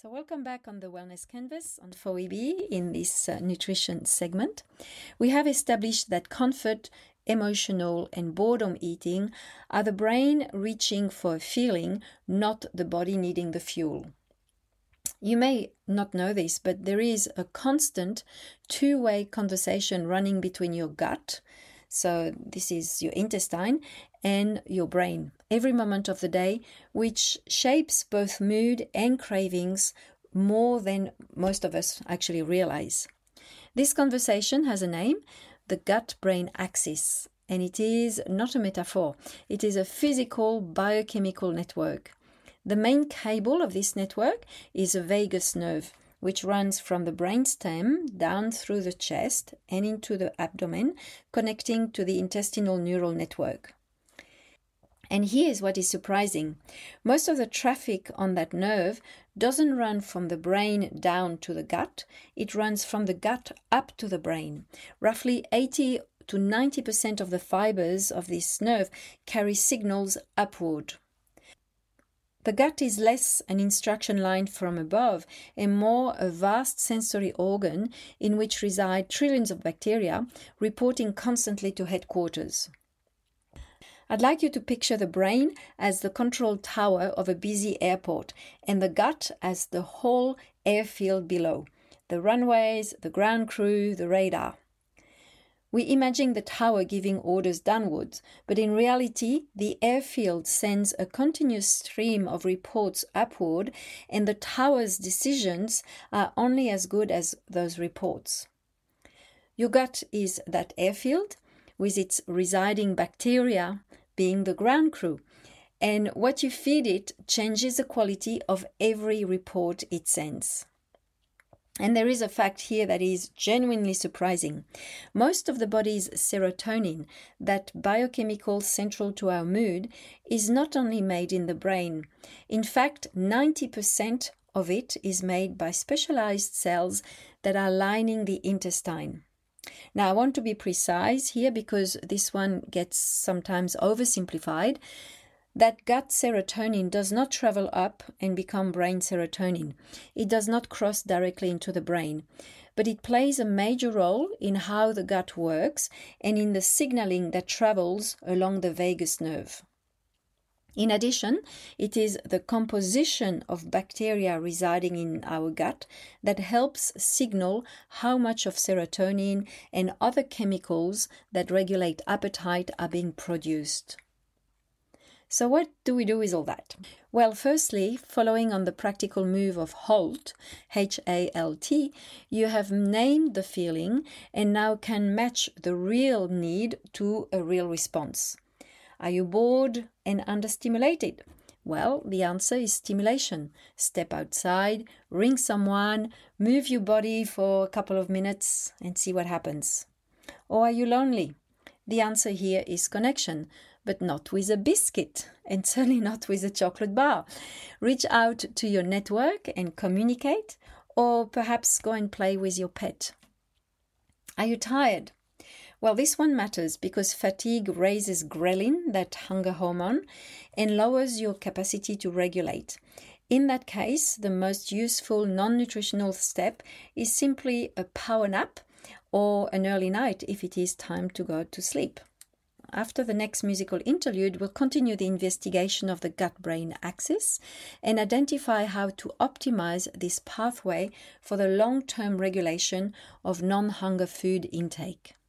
So welcome back on the Wellness Canvas on 4EB in this nutrition segment. We have established that comfort, emotional and boredom eating are the brain reaching for a feeling, not the body needing the fuel. You may not know this, but there is a constant two-way conversation running between your gut, so this is your intestine, and your brain every moment of the day, which shapes both mood and cravings more than most of us actually realize. This conversation has a name, the gut-brain axis, and it is not a metaphor. It is a physical biochemical network. The main cable of this network is a vagus nerve, which runs from the brainstem down through the chest and into the abdomen, connecting to the intestinal neural network. And here's what is surprising. Most of the traffic on that nerve doesn't run from the brain down to the gut. It runs from the gut up to the brain. Roughly 80 to 90% of the fibers of this nerve carry signals upward. The gut is less an instruction line from above and more a vast sensory organ in which reside trillions of bacteria, reporting constantly to headquarters. I'd like you to picture the brain as the control tower of a busy airport and the gut as the whole airfield below, the runways, the ground crew, the radar. We imagine the tower giving orders downwards, but in reality, the airfield sends a continuous stream of reports upward, and the tower's decisions are only as good as those reports. Your gut is that airfield, with its residing bacteria being the ground crew, and what you feed it changes the quality of every report it sends. And there is a fact here that is genuinely surprising. Most of the body's serotonin, that biochemical central to our mood, is not only made in the brain. In fact, 90% of it is made by specialized cells that are lining the intestine. Now, I want to be precise here because this one gets sometimes oversimplified. That gut serotonin does not travel up and become brain serotonin. It does not cross directly into the brain, but it plays a major role in how the gut works and in the signaling that travels along the vagus nerve. In addition, it is the composition of bacteria residing in our gut that helps signal how much of serotonin and other chemicals that regulate appetite are being produced. So what do we do with all that? Well, firstly, following on the practical move of HALT, H-A-L-T, you have named the feeling and now can match the real need to a real response. Are you bored and understimulated? Well, the answer is stimulation. Step outside, ring someone, move your body for a couple of minutes and see what happens. Or are you lonely? The answer here is connection, but not with a biscuit and certainly not with a chocolate bar. Reach out to your network and communicate, or perhaps go and play with your pet. Are you tired? Well, this one matters because fatigue raises ghrelin, that hunger hormone, and lowers your capacity to regulate. In that case, the most useful non-nutritional step is simply a power nap or an early night if it is time to go to sleep. After the next musical interlude, we'll continue the investigation of the gut-brain axis and identify how to optimize this pathway for the long-term regulation of non-hunger food intake.